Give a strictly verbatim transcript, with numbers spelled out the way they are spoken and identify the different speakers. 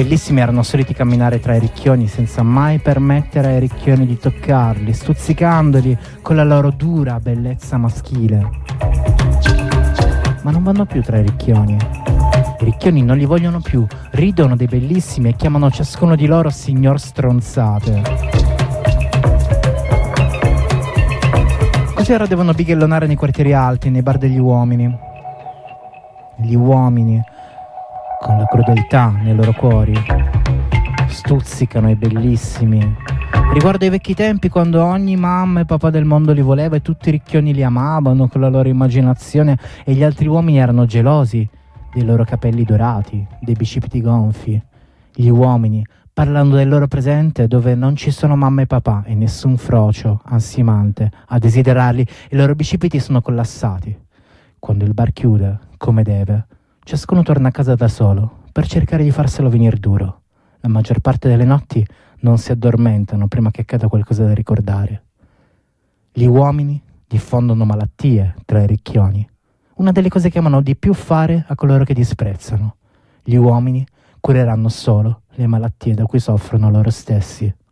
Speaker 1: bellissimi erano soliti camminare tra i ricchioni senza mai permettere ai ricchioni di toccarli, stuzzicandoli con la loro dura bellezza maschile. Ma non vanno più tra i ricchioni. I ricchioni non li vogliono più, ridono dei bellissimi e chiamano ciascuno di loro signor stronzate. Così ora devono bighellonare nei quartieri alti, nei bar degli uomini. Gli uomini, con la crudeltà nei loro cuori, stuzzicano i bellissimi. Riguardo ai vecchi tempi, quando ogni mamma e papà del mondo li voleva e tutti i ricchioni li amavano con la loro immaginazione e gli altri uomini erano gelosi dei loro capelli dorati, dei bicipiti gonfi. Gli uomini, parlando del loro presente dove non ci sono mamma e papà e nessun frocio ansimante a desiderarli, i loro bicipiti sono collassati. Quando il bar chiude, come deve, ciascuno torna a casa da solo per cercare di farselo venire duro. La maggior parte delle notti non si addormentano prima che accada qualcosa da ricordare. Gli uomini diffondono malattie tra i ricchioni, una delle cose che amano di più fare a coloro che disprezzano. Gli uomini cureranno solo le malattie da cui soffrono loro stessi.